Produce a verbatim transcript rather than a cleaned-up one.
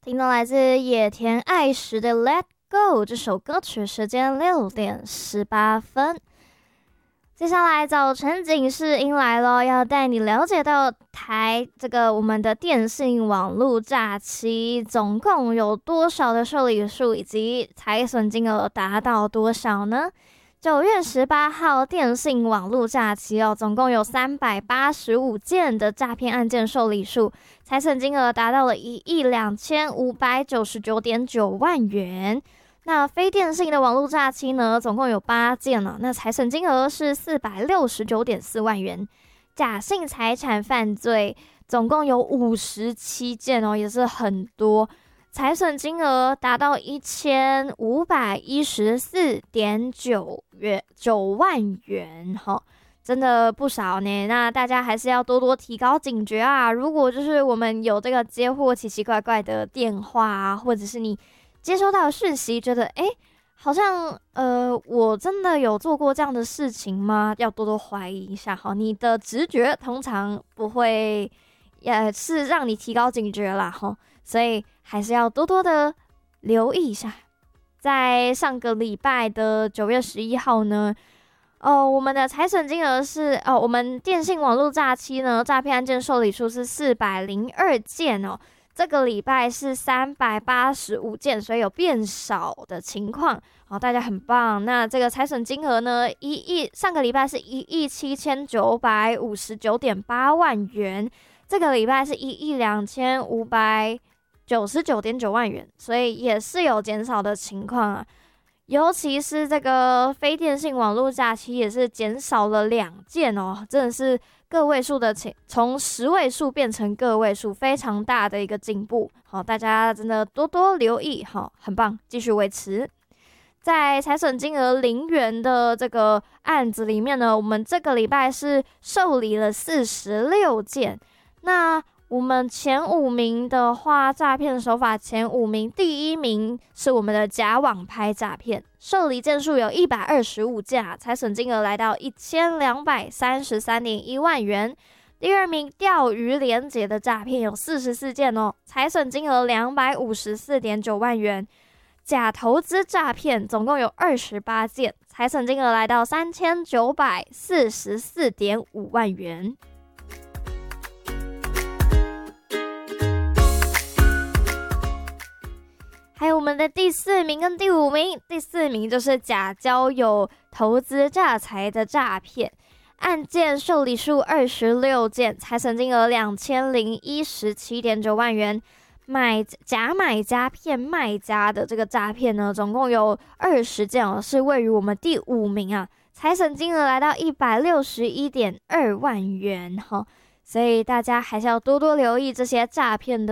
听到来自野田爱实的《Let Go》这首歌曲，时间六点十八分。接下来早晨警示音来了，要带你了解到台这个我们的电信网络诈欺总共有多少的受理数，以及财损金额达到多少呢？九月十八号，电信网络诈欺哦，总共有三百八十五件的诈骗案件受理数，财损金额达到了一亿两千五百九十九点九万元。那非电信的网络诈欺呢，总共有八件了，那财损金额是四百六十九点四万元。假性财产犯罪总共有五十七件哦，也是很多。财损金额达到一千五百一十四点九万元，哈，真的不少呢。那大家还是要多多提高警觉啊！如果就是我们有这个接获奇奇怪怪的电话啊，或者是你接收到讯息，觉得诶好像呃我真的有做过这样的事情吗？要多多怀疑一下哈。你的直觉通常不会，也是让你提高警觉啦哈。所以还是要多多的留意一下。在上个礼拜的九月十一号呢，哦，我们的财损金额是哦，我们电信网络诈欺呢，诈骗案件受理数是四百零二件哦。这个礼拜是三百八十五件，所以有变少的情况。好，大家很棒。那这个财损金额呢，一亿，上个礼拜是一亿七千九百五十九点八万元，这个礼拜是一亿两千五百九十九点九万元，所以也是有减少的情况啊。尤其是这个非电信网络诈欺也是减少了两件哦，真的是个位数的情，从十位数变成个位数，非常大的一个进步。好，大家真的多多留意，好，很棒，继续维持。在财损金额零元的这个案子里面呢，我们这个礼拜是受理了四十六件。那我们前五名的话，诈骗手法前五名，第一名是我们的假网拍诈骗，受理件数有一百二十五件，财损金额来到一千两百三十三点一万元。第二名钓鱼连结的诈骗有四十四件哦，财损金额两百五十四点九万元。假投资诈骗总共有二十八件，财损金额来到三千九百四十四点五万元。还有我们的第四名跟第五名，第四名就是假交友投资诈财的诈骗案件，受理数二十六件，财损金额两千零一十七点九万元。买假买家骗卖家的这个诈骗呢，总共有二十件哦，是位于我们第五名啊，财损金额来到一百六十一点二万元哈。所以大家还是要多多留意这些诈骗的